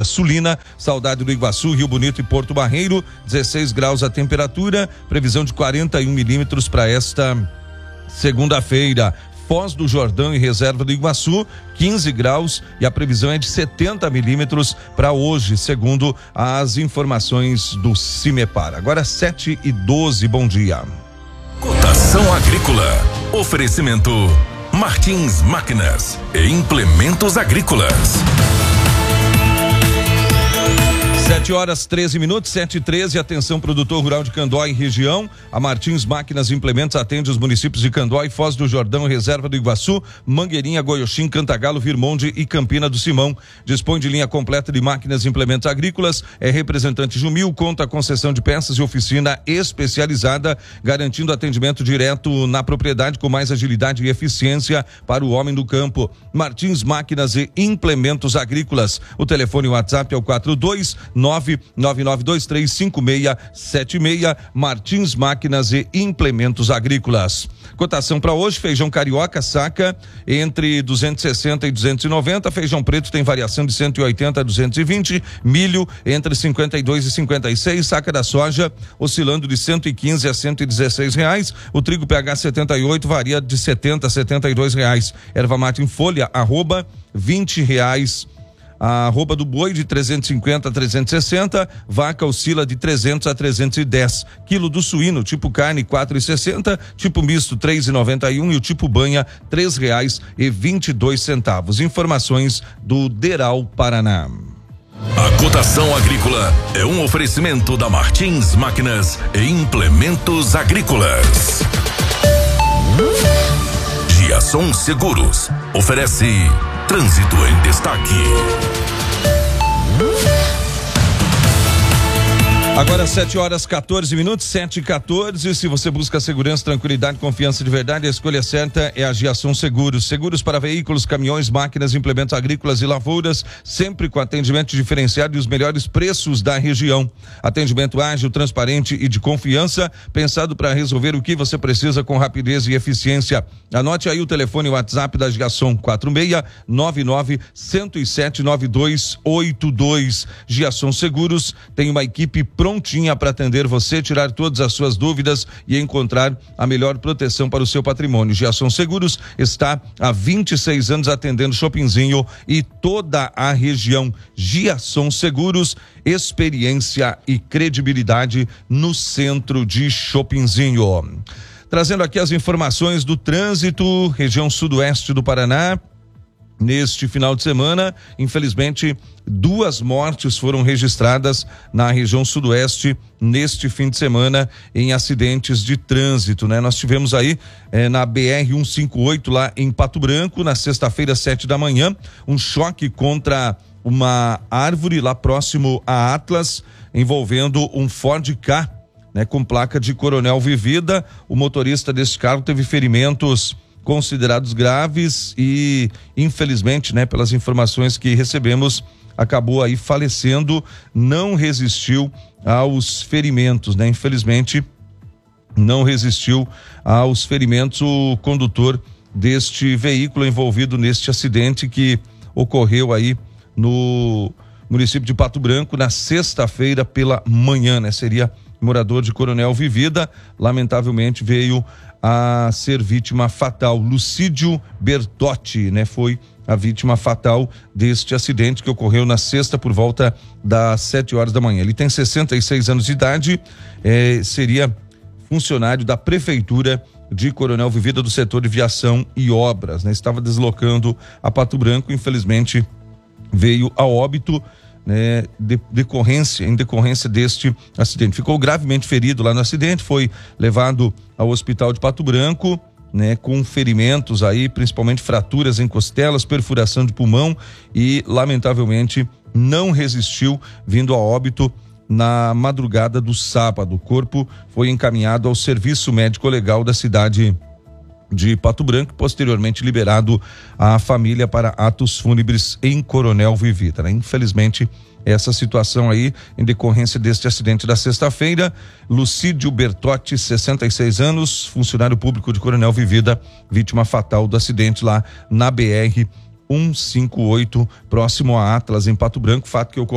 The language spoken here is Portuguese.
Sulina, Saudade do Iguaçu, Rio Bonito e Porto Barreiro, 16 graus a temperatura, previsão de 41 milímetros para esta segunda-feira. Foz do Jordão e Reserva do Iguaçu, 15 graus e a previsão é de 70 milímetros para hoje, segundo as informações do Cimepar. Agora 7:12, bom dia. Cotação agrícola. Oferecimento Martins Máquinas e Implementos Agrícolas. 7h13, 7h13, atenção produtor rural de Candó e região, a Martins Máquinas e Implementos atende os municípios de Candó e Foz do Jordão, Reserva do Iguaçu, Mangueirinha, Goioxim, Cantagalo, Virmonde e Campina do Simão. Dispõe de linha completa de máquinas e implementos agrícolas, é representante Jumil, conta com concessão de peças e oficina especializada, garantindo atendimento direto na propriedade com mais agilidade e eficiência para o homem do campo. Martins Máquinas e Implementos Agrícolas. O telefone e o WhatsApp é o 42999235676. Martins Máquinas e Implementos Agrícolas. Cotação para hoje: feijão carioca saca entre 260 e 290, feijão preto tem variação de 180 a 220, milho entre 52 e 56, saca da soja oscilando de 115 a 116 reais, o trigo PH 78 varia de 70 a 72 reais, erva mate em folha arroba 20 reais. A arroba do boi de 350 a 360, vaca oscila de 300 a 310, quilo do suíno tipo carne 4,60, tipo misto 3,91 e o tipo banha R$3,22. Informações do Deral Paraná. A cotação agrícola é um oferecimento da Martins Máquinas e Implementos Agrícolas. Giasson Seguros oferece Trânsito em Destaque. Agora 7h14, 7h14. Se você busca segurança, tranquilidade, confiança de verdade, a escolha certa é a Giasson Seguros. Seguros para veículos, caminhões, máquinas, implementos agrícolas e lavouras, sempre com atendimento diferenciado e os melhores preços da região. Atendimento ágil, transparente e de confiança, pensado para resolver o que você precisa com rapidez e eficiência. Anote aí o telefone e o WhatsApp da Giasson: 4699-107-9282. Giasson Seguros tem uma equipe prontinha para atender você, tirar todas as suas dúvidas e encontrar a melhor proteção para o seu patrimônio. Giasson Seguros está há 26 anos atendendo Chopinzinho e toda a região. Giasson Seguros, experiência e credibilidade no centro de Chopinzinho. Trazendo aqui as informações do trânsito, região sudoeste do Paraná. Neste final de semana, infelizmente, 2 mortes foram registradas na região sudoeste neste fim de semana em acidentes de trânsito, né? Nós tivemos aí na BR-158 lá em Pato Branco, na sexta-feira, 7 da manhã, um choque contra uma árvore lá próximo a Atlas, envolvendo um Ford Ka, né? Com placa de Coronel Vivida. O motorista desse carro teve ferimentos considerados graves e, infelizmente, né, pelas informações que recebemos, acabou aí falecendo, não resistiu aos ferimentos, né? Infelizmente, não resistiu aos ferimentos o condutor deste veículo envolvido neste acidente que ocorreu aí no município de Pato Branco na sexta-feira pela manhã, né? Seria morador de Coronel Vivida, lamentavelmente veio a ser vítima fatal. Lucídio Bertotti, né? Foi a vítima fatal deste acidente que ocorreu na sexta por volta das 7 horas da manhã. Ele tem 66 anos de idade, seria funcionário da prefeitura de Coronel Vivida do setor de viação e obras, né? Estava deslocando a Pato Branco, infelizmente veio a óbito, né, em decorrência deste acidente. Ficou gravemente ferido lá no acidente, foi levado ao hospital de Pato Branco, né, com ferimentos aí, principalmente fraturas em costelas, perfuração de pulmão e, lamentavelmente, não resistiu, vindo a óbito na madrugada do sábado. O corpo foi encaminhado ao Serviço Médico Legal da cidade de Pato Branco, posteriormente liberado à família para atos fúnebres em Coronel Vivida, né? Infelizmente, essa situação aí, em decorrência deste acidente da sexta-feira. Lucídio Bertotti, 66 anos, funcionário público de Coronel Vivida, vítima fatal do acidente lá na BR-158, próximo a Atlas, em Pato Branco, fato que ocorreu